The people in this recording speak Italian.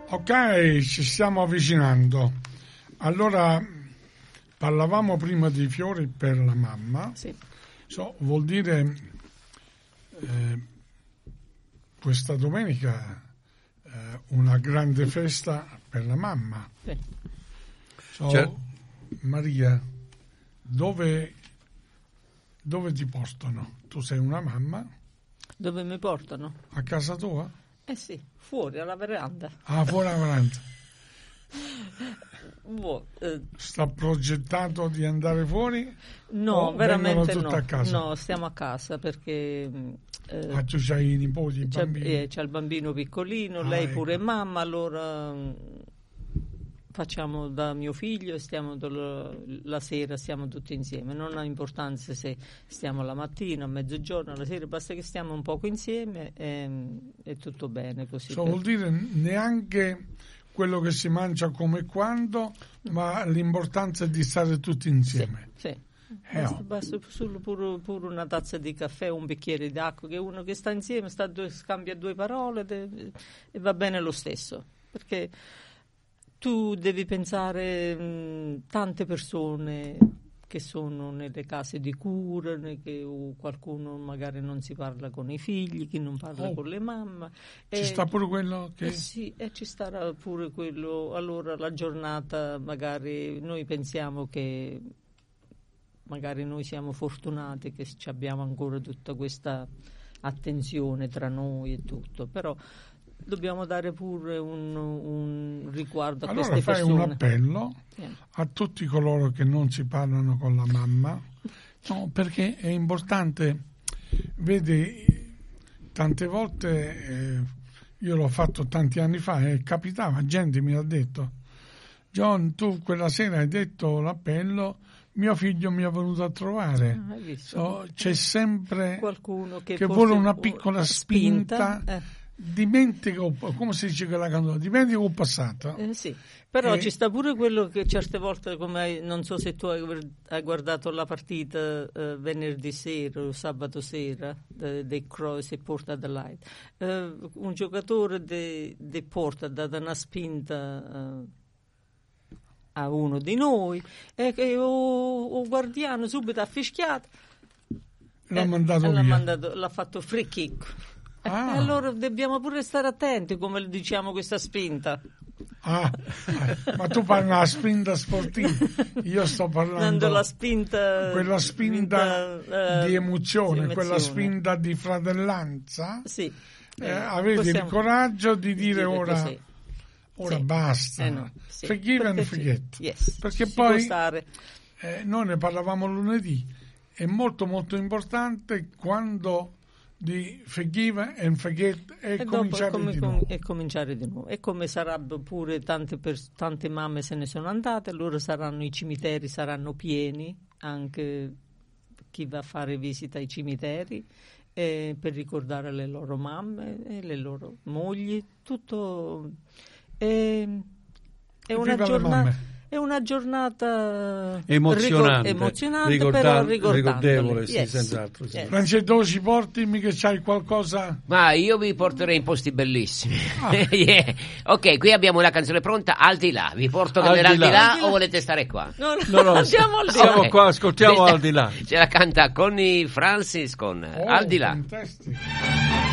Ok, ci stiamo avvicinando. Allora, parlavamo prima di fiori per la mamma. Sì. Vuol dire questa domenica una grande festa per la mamma. Sì. Maria, dove ti portano? Tu sei una mamma? Dove mi portano? A casa tua? Sì, fuori alla veranda. Ah, fuori alla veranda. Sta progettato di andare fuori? No, veramente no. A casa? No, stiamo a casa perché tu c'hai i nipoti, i bambini? C'è il bambino piccolino, lei pure ecco. mamma, allora facciamo da mio figlio e stiamo la sera, stiamo tutti insieme. Non ha importanza se stiamo la mattina, a mezzogiorno, alla sera, basta che stiamo un poco insieme e è tutto bene così. Vuol dire neanche quello che si mangia come quando, ma l'importanza è di stare tutti insieme. Sì. Basta solo pure una tazza di caffè, un bicchiere d'acqua, che uno che sta insieme scambia due parole e va bene lo stesso, perché tu devi pensare tante persone che sono nelle case di cura, che qualcuno magari non si parla con i figli, chi non parla con le mamme. Ci sta pure quello che... sì, ci starà pure quello. Allora la giornata magari noi pensiamo che magari noi siamo fortunati che abbiamo ancora tutta questa attenzione tra noi e tutto, però dobbiamo dare pure un riguardo a queste persone. Allora fai un appello a tutti coloro che non si parlano con la mamma, no, perché è importante. Vedi, tante volte io l'ho fatto tanti anni fa e capitava, gente mi ha detto: John, tu quella sera hai detto l'appello, mio figlio mi è venuto a trovare. C'è sempre qualcuno che vuole una piccola spinta. Dimentico, come si dice quella canzone, dimentico il passato. Sì, però ci sta pure quello che certe volte, come non so se tu hai guardato la partita venerdì sera o sabato sera dei Cross e Port Adelaide, un giocatore di Port ha dato una spinta a uno di noi e il guardiano subito ha fischiato, l'ha fatto free kick. Allora dobbiamo pure stare attenti come diciamo questa spinta. Ma tu parli della spinta sportiva, io sto parlando della spinta, quella spinta di emozione, quella spinta di fratellanza. Sì, avete il coraggio di dire ora basta, no, sì. Forgive and forget, perché poi noi ne parlavamo lunedì, è molto molto importante quando di forgive and forget e cominciare di nuovo. E come sarebbe pure tante mamme se ne sono andate, allora i cimiteri saranno pieni, anche chi va a fare visita ai cimiteri per ricordare le loro mamme e le loro mogli, tutto è una giornata. È una giornata emozionante però ricordevole, sì, senz'altro. Sì. Francesco, ci porti che c'hai qualcosa? Ma io vi porterei in posti bellissimi. Ok, qui abbiamo la canzone pronta, Al di là. Vi porto al di là o volete stare qua? No, siamo qua, ascoltiamo Al di là. Ce la canta Connie Francis con Al di là. Fantastico.